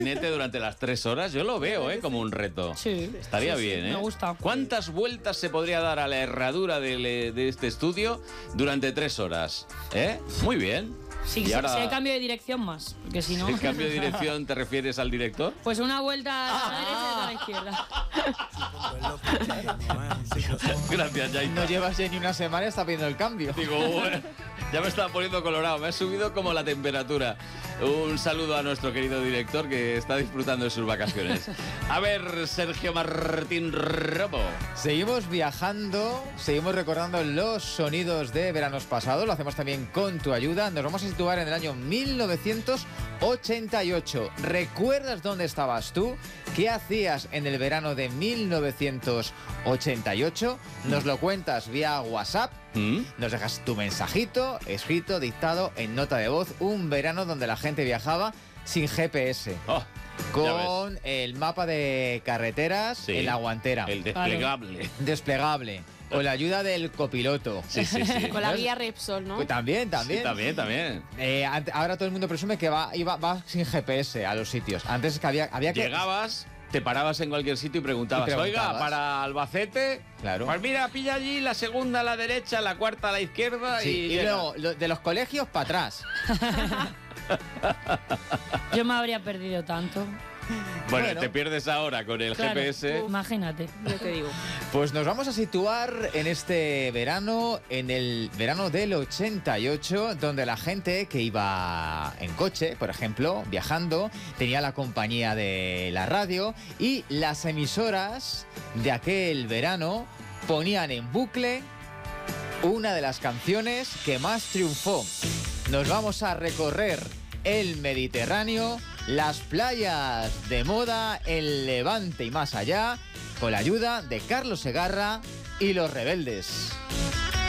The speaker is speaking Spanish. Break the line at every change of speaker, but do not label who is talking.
patinete durante las 3 horas, yo lo veo, como un reto.
Sí.
Estaría bien,
Me gusta.
¿Cuántas vueltas se podría dar a la herradura de este estudio durante 3 horas? Muy bien.
Sí, si hay cambio de dirección más, porque si no...
¿El cambio de dirección te refieres al director?
Pues una vuelta a la derecha y a la izquierda.
Gracias, Jaime.
No llevas ya ni una semana y está pidiendo el cambio.
Digo, bueno, ya me estaba poniendo colorado, me ha subido como la temperatura. Un saludo a nuestro querido director que está disfrutando de sus vacaciones. A ver, Sergio Martín Robo.
Seguimos viajando, seguimos recordando los sonidos de veranos pasados, lo hacemos también con tu ayuda. Nos vamos a situar en el año 1988. ¿Recuerdas dónde estabas tú? ¿Qué hacías en el verano de 1988? Nos lo cuentas vía WhatsApp. Nos dejas tu mensajito, escrito, dictado en nota de voz. Un verano donde la gente viajaba sin GPS. Con el mapa de carreteras en la guantera.
El desplegable.
Desplegable. Con la ayuda del copiloto.
Sí.
Con la guía Repsol, ¿no?
Pues también.
Sí, también.
Ahora todo el mundo presume que va sin GPS a los sitios. Antes que había que...
Llegabas, te parabas en cualquier sitio y preguntabas, oiga, para Albacete,
claro.
Pues mira, pilla allí la segunda a la derecha, la cuarta a la izquierda
y luego de los colegios para atrás.
Yo me habría perdido tanto.
Bueno, te pierdes ahora con el GPS.
Imagínate,
yo te digo.
Pues nos vamos a situar en este verano, en el verano del 88, donde la gente que iba en coche, por ejemplo, viajando, tenía la compañía de la radio y las emisoras de aquel verano ponían en bucle una de las canciones que más triunfó. Nos vamos a recorrer el Mediterráneo, las playas de moda, el Levante y más allá, con la ayuda de Carlos Segarra y Los Rebeldes.